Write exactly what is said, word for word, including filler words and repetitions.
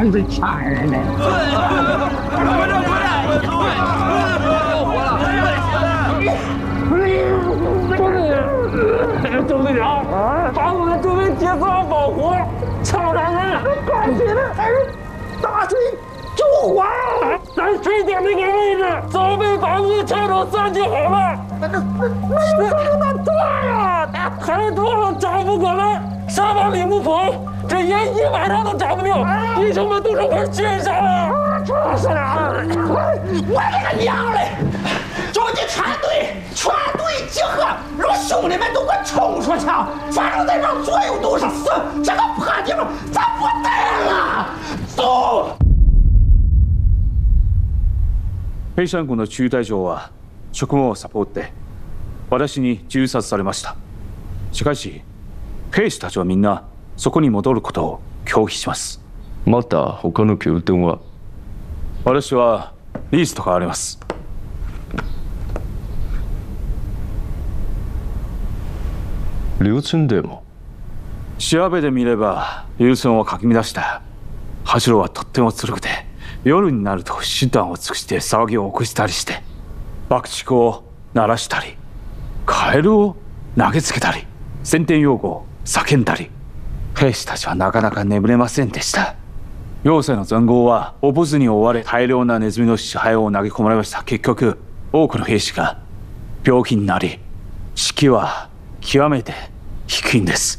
真是馋人呢！ 快点，快点！又活了！ 周队长，把我们周围劫色狼保护，超人人赶紧的，还是大水救火啊！咱水点那个位置，早被把我们拆成三级好了。那那那那那多呀！还多少找不过来，上把李木峰，这连一晚上都找不掉，弟兄们都是快chết上了！真是的，我的个娘嘞！着急全队，全队集合，让兄弟们都给我冲出去！反正在这左右都是死，这个破地方咱不待了，走！ 兵山軍の中隊長は職務をサポって私に銃殺されました。しかし兵士たちはみんなそこに戻ることを拒否します。 また他の拠点は？ 私はリースと変わります。 留村でも？ 調べてみれば留村をかき乱した柱はとっても強くて、夜になると手段を尽くして騒ぎを起こしたりして、爆竹を鳴らしたり、カエルを投げつけたり、戦闘用語を叫んだり、兵士たちはなかなか眠れませんでした。要塞の塹壕はオボズに追われ、大量なネズミの死骸を投げ込まれました。結局多くの兵士が病気になり、士気は極めて低いんです。